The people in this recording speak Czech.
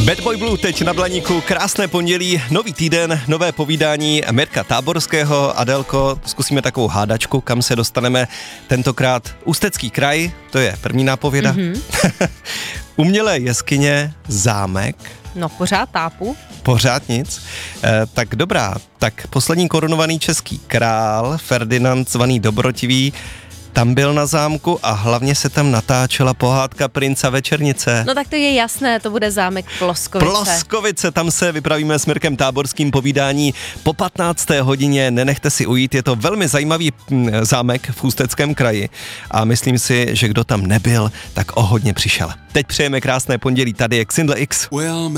Bad Boy Blue teď na Blaníku, krásné pondělí, nový týden, nové povídání Mirka Táborského. Adélko, zkusíme takovou hádačku, kam se dostaneme tentokrát. Ústecký kraj, to je první nápověda. Umělé jeskyně, zámek. No pořád tápu. Pořád nic. Tak dobrá, tak poslední korunovaný český král, Ferdinand zvaný Dobrotivý, tam byl na zámku a hlavně se tam natáčela pohádka Prince a večernice. No tak to je jasné, to bude zámek Ploskovice. Ploskovice, tam se vypravíme s Mirkem Táborským povídání po 15. hodině, nenechte si ujít, je to velmi zajímavý zámek v Ústeckém kraji a myslím si, že kdo tam nebyl, tak o hodně přišel. Teď přejeme krásné pondělí, tady je Xindle X.